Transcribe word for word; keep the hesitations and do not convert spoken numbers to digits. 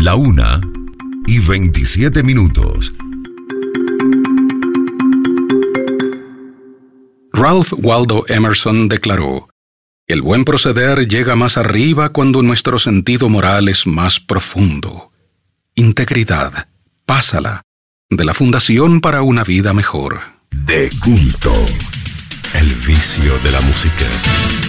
La una y veintisiete minutos. Ralph Waldo Emerson declaró: "El buen proceder llega más arriba cuando nuestro sentido moral es más profundo". Integridad, pásala, de la Fundación para una Vida Mejor. De culto, el vicio de la música.